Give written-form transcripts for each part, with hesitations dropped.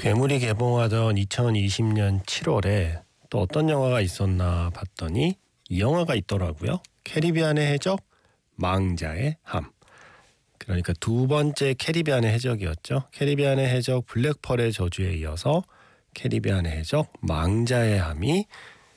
괴물이 개봉하던 2020년 7월에 또 어떤 영화가 있었나 봤더니 이 영화가 있더라고요. 캐리비안의 해적, 망자의 함. 그러니까 두 번째 캐리비안의 해적이었죠. 캐리비안의 해적 블랙펄의 저주에 이어서 캐리비안의 해적, 망자의 함이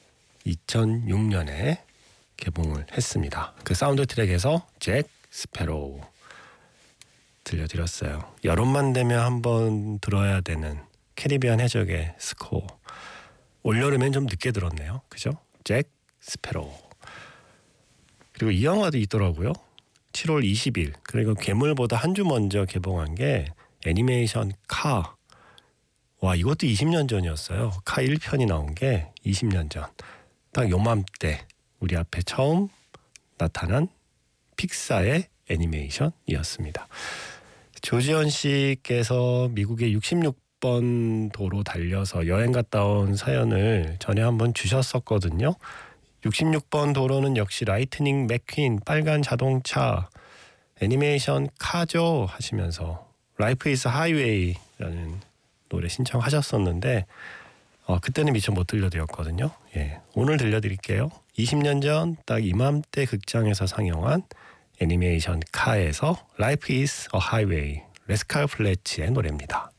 2006년에 개봉을 했습니다. 그 사운드 트랙에서 잭 스패로우 들려드렸어요. 여름만 되면 한번 들어야 되는 캐리비안 해적의 스코어. 올여름엔 좀 늦게 들었네요. 그죠? 잭 스패로우. 그리고 이 영화도 있더라고요. 7월 20일. 그러니까 괴물보다 한 주 먼저 개봉한 게 애니메이션 카. 와, 이것도 20년 전이었어요. 카 1편이 나온 게 20년 전. 딱 요맘때 우리 앞에 처음 나타난 픽사의 애니메이션이었습니다. 조지현 씨께서 미국의 66번 도로 달려서 여행 갔다 온 사연을 전에 한번 주셨었거든요. 66번 도로는 역시 라이트닝 맥퀸 빨간 자동차 애니메이션 카죠 하시면서 라이프 이즈 하이웨이라는 노래 신청하셨었는데 그때는 미처 못 들려드렸거든요. 예, 오늘 들려드릴게요. 20년 전 딱 이맘때 극장에서 상영한 애니메이션 카에서 Life is a Highway, 레스칼 플래치의 노래입니다.